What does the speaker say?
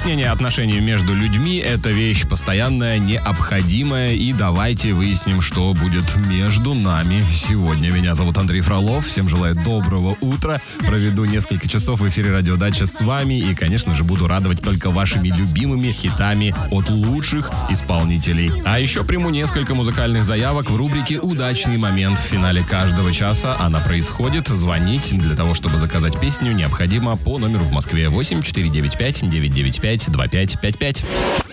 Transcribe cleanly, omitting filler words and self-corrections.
Выяснение отношений между людьми – это вещь постоянная, необходимая. И давайте выясним, что будет между нами сегодня. Меня зовут Андрей Фролов. Всем желаю доброго утра. Проведу несколько часов в эфире «Радиодача» с вами. И, конечно же, буду радовать только вашими любимыми хитами от лучших исполнителей. А еще приму несколько музыкальных заявок в рубрике «Удачный момент». В финале каждого часа она происходит. Звонить для того, чтобы заказать песню, необходимо по номеру в Москве 8 495 995 2555.